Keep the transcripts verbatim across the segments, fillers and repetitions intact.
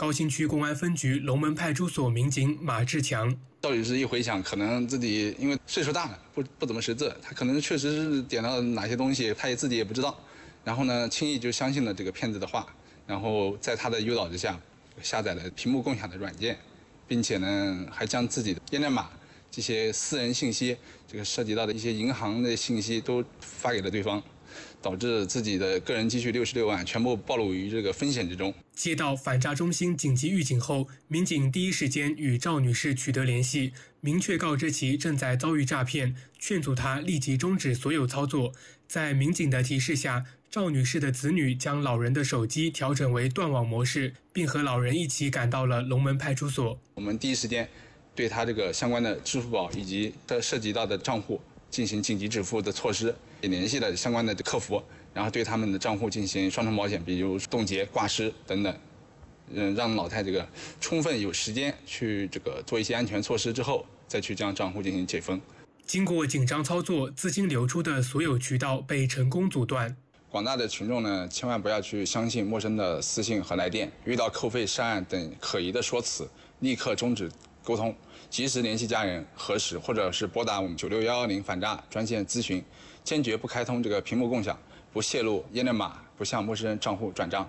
高新区公安分局龙门派出所民警马志强。 赵女士一回想，可能自己因为岁数大了，不不怎么识字，她可能确实是点到哪些东西，她也自己也不知道。然后呢，轻易就相信了这个骗子的话，然后在他的诱导之下，下载了屏幕共享的软件，并且呢，还将自己的验证码、这些私人信息，这个涉及到的一些银行的信息都发给了对方。导致自己的个人积蓄六十六万全部暴露于这个风险之中。 接到反诈中心紧急预警后，民警第一时间与赵女士取得联系，明确告知其正在遭遇诈骗，劝阻她立即终止所有操作。在民警的提示下，赵女士的子女将老人的手机调整为断网模式，并和老人一起赶到了龙门派出所。 我们第一时间对他这个相关的支付宝以及它涉及到的账户进行紧急止付的措施，也联系了相关的客服，然后对他们的账户进行双重保险，比如冻结、挂失等等，嗯，让老太这个充分有时间去这个做一些安全措施之后，再去将账户进行解封。 经过紧张操作，资金流出的所有渠道被成功阻断。 广大的群众呢，千万不要去相信陌生的私信和来电，遇到扣费、涉案等可疑的说辞，立刻终止沟通，及时联系家人核实，或者是拨打我们九六幺幺零反诈专线咨询，坚决不开通这个屏幕共享，不泄露验证码，不向陌生人账户转账。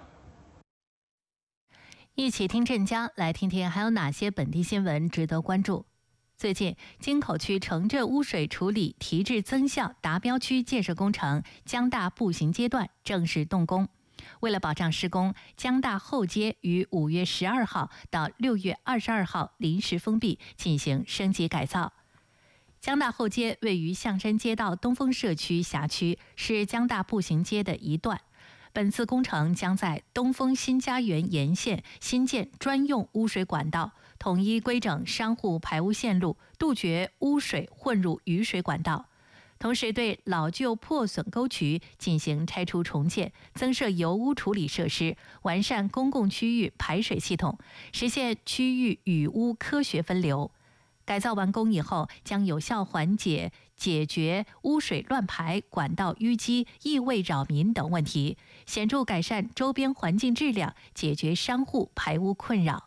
一起听镇江，来听听还有哪些本地新闻值得关注。最近，京口区城镇污水处理提质增效达标区建设工程江大步行阶段正式动工。为了保障施工，江大后街于五月十二号到六月二十二号临时封闭，进行升级改造。江大后街位于象山街道东风社区辖区，是江大步行街的一段。本次工程将在东风新家园沿线新建专用污水管道，统一规整商户排污线路，杜绝污水混入雨水管道。同时对老旧破损沟渠进行拆除重建，增设油污处理设施，完善公共区域排水系统，实现区域雨污科学分流。改造完工以后，将有效缓解解决污水乱排、管道淤积、异味扰民等问题，显著改善周边环境质量，解决商户排污困扰。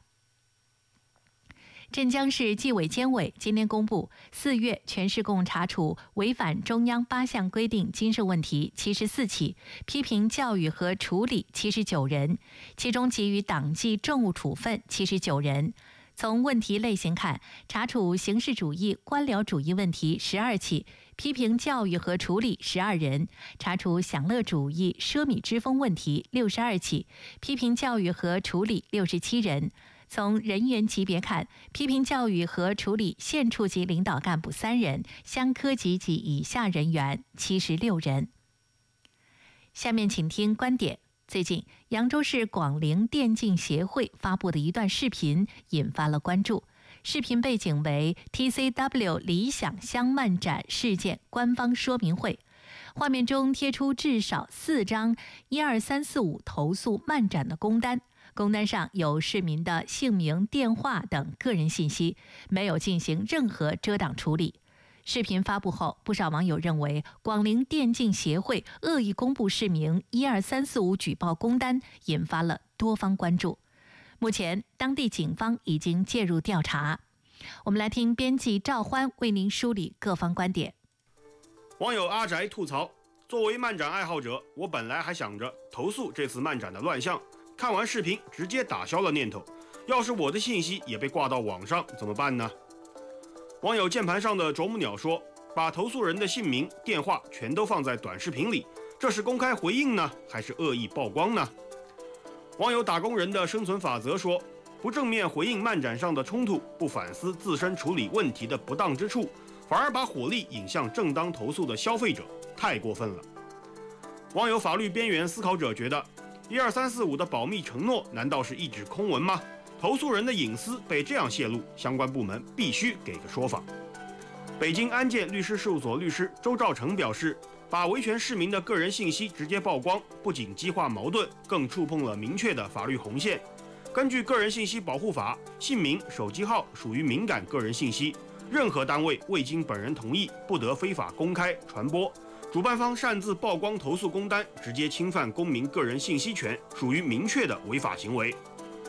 镇江市纪委监委今天公布，四月全市共查处违反中央八项规定经社问题七十四起，批评教育和处理七十九人，其中给予党纪政务处分七十九人。从问题类型看，查处形式主义、官僚主义问题十二起，批评教育和处理十二人；查处享乐主义、奢靡之风问题六十二起，批评教育和处理六十七人。从人员级别看，批评教育和处理县处级领导干部三人，乡科级及以下人员七十六人。下面请听观点。最近，扬州市广陵电竞协会发布的一段视频引发了关注。视频背景为 T C W 理想乡漫展事件官方说明会，画面中贴出至少四张一二三四五投诉漫展的工单，工单上有市民的姓名、电话等个人信息，没有进行任何遮挡处理。视频发布后，不少网友认为广陵电竞协会恶意公布市民一二三四五举报工单，引发了多方关注。目前，当地警方已经介入调查。我们来听编辑赵欢为您梳理各方观点。 网友阿宅吐槽：作为漫展爱好者，我本来还想着投诉这次漫展的乱象，看完视频直接打消了念头。要是我的信息也被挂到网上怎么办呢？网友键盘上的啄木鸟说：把投诉人的姓名、电话全都放在短视频里，这是公开回应呢，还是恶意曝光呢？网友打工人的生存法则说：不正面回应漫展上的冲突，不反思自身处理问题的不当之处，反而把火力引向正当投诉的消费者，太过分了。网友法律边缘思考者觉得，一二三四五的保密承诺难道是一纸空文吗？投诉人的隐私被这样泄露，相关部门必须给个说法。北京安建律师事务所律师周兆成表示，把维权市民的个人信息直接曝光，不仅激化矛盾，更触碰了明确的法律红线。根据《个人信息保护法》，姓名、手机号属于敏感个人信息，任何单位未经本人同意，不得非法公开传播。主办方擅自曝光投诉工单，直接侵犯公民个人信息权，属于明确的违法行为。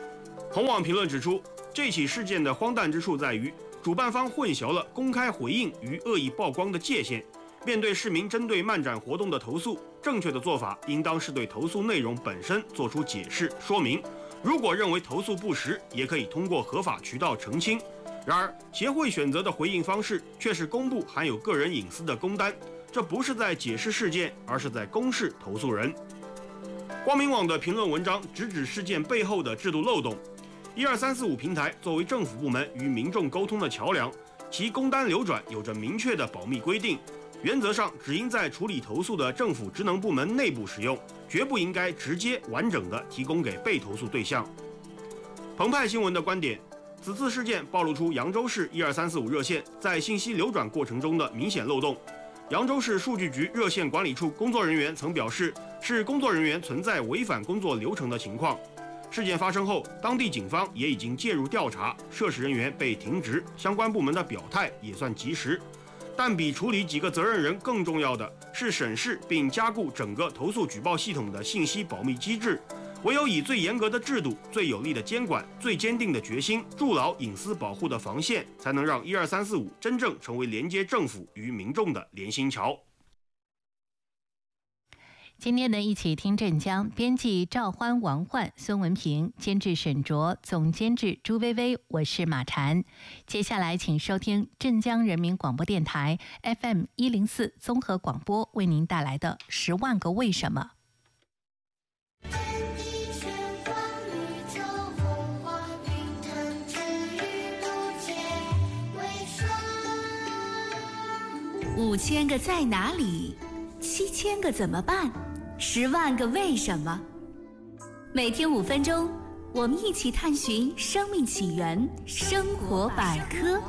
红网评论指出，这起事件的荒诞之处在于，主办方混淆了公开回应与恶意曝光的界限。面对市民针对漫展活动的投诉，正确的做法应当是对投诉内容本身做出解释说明。如果认为投诉不实，也可以通过合法渠道澄清。然而，协会选择的回应方式却是公布含有个人隐私的公单，这不是在解释事件，而是在公示投诉人。光明网的评论文章直指事件背后的制度漏洞。一二三四五平台作为政府部门与民众沟通的桥梁，其公单流转有着明确的保密规定。原则上只应在处理投诉的政府职能部门内部使用，绝不应该直接完整的提供给被投诉对象。澎湃新闻的观点，此次事件暴露出扬州市一二三四五热线在信息流转过程中的明显漏洞。扬州市数据局热线管理处工作人员曾表示，是工作人员存在违反工作流程的情况。事件发生后，当地警方也已经介入调查，涉事人员被停职，相关部门的表态也算及时。但比处理几个责任人更重要的是审视并加固整个投诉举报系统的信息保密机制。唯有以最严格的制度、最有力的监管、最坚定的决心，筑牢隐私保护的防线，才能让一二三四五真正成为连接政府与民众的连心桥。 今天呢，一起听镇江，编辑赵欢、王焕、孙文平，监制沈卓，总监制朱薇薇，我是马婵。接下来，请收听镇江人民广播电台 F M 一零四综合广播为您带来的《十万个为什么》。 五千个在哪里？七千个怎么办？十万个为什么？每天五分钟，我们一起探寻生命起源，生活百科。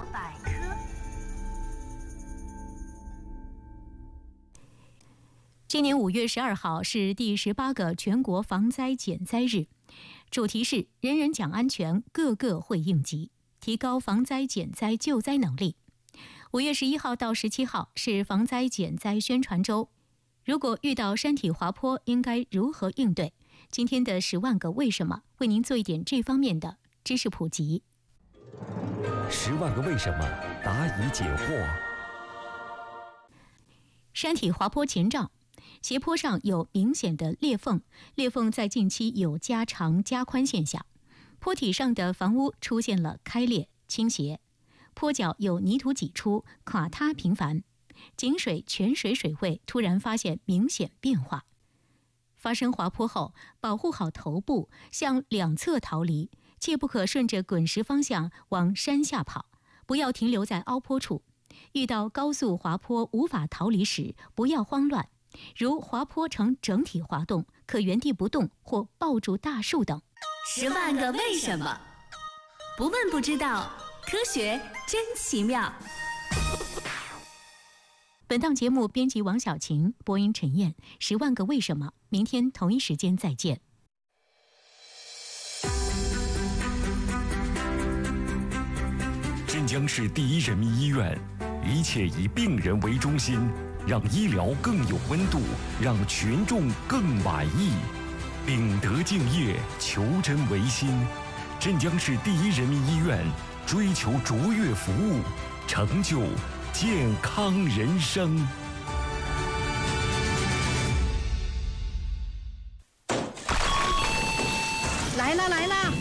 今年五月十二号是第十八个全国防灾减灾日，主题是人人讲安全，个个会应急，提高防灾减灾救灾能力。五月十一号到十七号是防灾减灾宣传周。如果遇到山体滑坡，应该如何应对？今天的十万个为什么，为您做一点这方面的知识普及。 十万个为什么，答疑解惑。 山体滑坡前兆，斜坡上有明显的裂缝，裂缝在近期有加长加宽现象。坡体上的房屋出现了开裂、倾斜，坡脚有泥土挤出，垮塌频繁。井水、泉水水位突然发现明显变化。发生滑坡后，保护好头部，向两侧逃离，切不可顺着滚石方向往山下跑，不要停留在凹坡处。遇到高速滑坡无法逃离时，不要慌乱，如滑坡呈整体滑动，可原地不动或抱住大树等。 十万个为什么，不问不知道，科学真奇妙。 本档节目编辑王小晴，播音陈燕，十万个为什么，明天同一时间再见。 镇江市第一人民医院，一切以病人为中心，让医疗更有温度，让群众更满意。秉德敬业，求真为心。镇江市第一人民医院追求卓越服务，成就健康人生。 来啦来啦！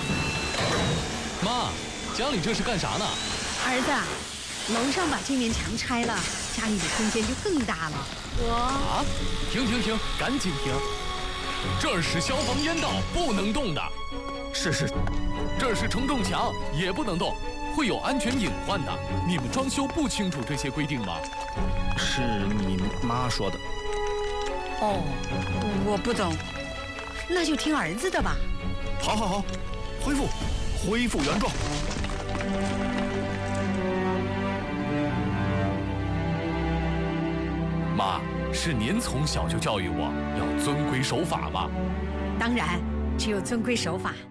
妈，家里这是干啥呢？ 儿子，楼上把这面墙拆了，家里的空间就更大了。我啊！停停停，赶紧停！这儿是消防烟道，不能动的。是是，这是承重墙，也不能动。会有安全隐患的，你们装修不清楚这些规定吗？ 是你妈说的。 哦，我不懂，那就听儿子的吧。 好好好，恢复，恢复原状。 妈，是您从小就教育我要遵规守法吧？ 当然，只有遵规守法，